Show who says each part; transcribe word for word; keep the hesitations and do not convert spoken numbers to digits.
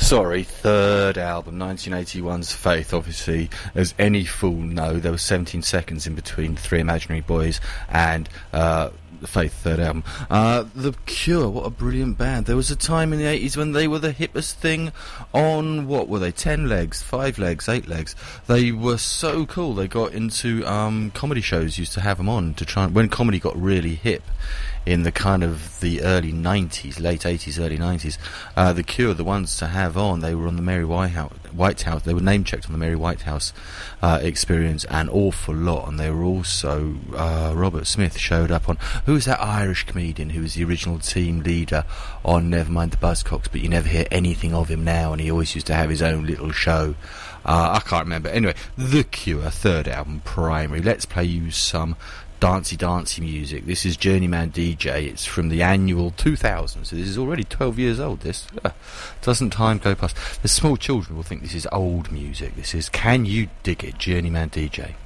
Speaker 1: Sorry, third album, nineteen eighty-one's Faith. Obviously, as any fool know, there was seventeen seconds in between Three Imaginary Boys and uh, the Faith third album. Uh, the Cure, what a brilliant band. There was a time in the eighties when they were the hippest thing on, what were they, ten legs, five legs, eight legs. They were so cool. They got into um, comedy shows, used to have them on to try and, when comedy got really hip in the kind of the early nineties, late eighties, early nineties, uh, the Cure, the ones to have on, they were on the Mary Whitehouse, Whitehouse they were name-checked on the Mary Whitehouse uh, Experience an awful lot, and they were also, uh, Robert Smith showed up on, who was that Irish comedian who was the original team leader on Nevermind the Buzzcocks, but you never hear anything of him now, and he always used to have his own little show. Uh, I can't remember. Anyway, The Cure, third album, Primary. Let's play you some dancey dancey music. This is Journeyman D J. It's from the annual two thousand, so this is already twelve years old. This uh, doesn't time go past. The small children will think this is old music. This is Can You Dig It, Journeyman D J.